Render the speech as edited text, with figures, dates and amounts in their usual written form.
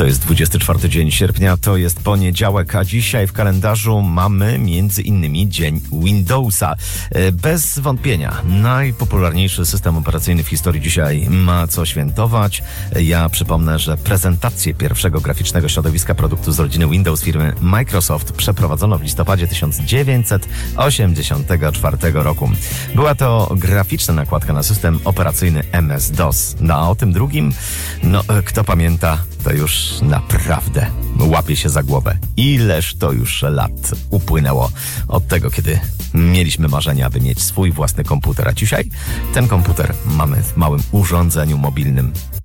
To jest 24 dzień sierpnia, to jest poniedziałek, a dzisiaj w kalendarzu mamy między innymi Dzień Windowsa. Bez wątpienia najpopularniejszy system operacyjny w historii dzisiaj ma co świętować. Ja przypomnę, że prezentację pierwszego graficznego środowiska produktu z rodziny Windows firmy Microsoft przeprowadzono w listopadzie 1984 roku. Była to graficzna nakładka na system operacyjny MS-DOS. No a o tym drugim, kto pamięta, to już naprawdę łapie się za głowę. Ileż to już lat upłynęło od tego, kiedy mieliśmy marzenia, aby mieć swój własny komputer. A dzisiaj ten komputer mamy w małym urządzeniu mobilnym.